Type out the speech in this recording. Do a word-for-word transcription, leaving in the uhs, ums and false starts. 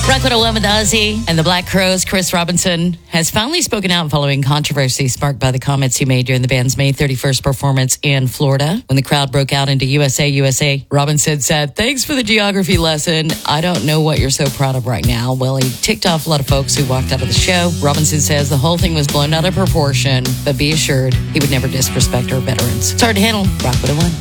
Rock one oh one with Ozzy and the Black Crowes. Chris Robinson has finally spoken out following controversy sparked by the comments he made during the band's May thirty-first performance in Florida. When the crowd broke out into U S A, U S A, Robinson said, "Thanks for the geography lesson. I don't know what you're so proud of right now." Well, he ticked off a lot of folks who walked out of the show. Robinson says the whole thing was blown out of proportion, but be assured he would never disrespect our veterans. It's hard to handle. Rock one oh one.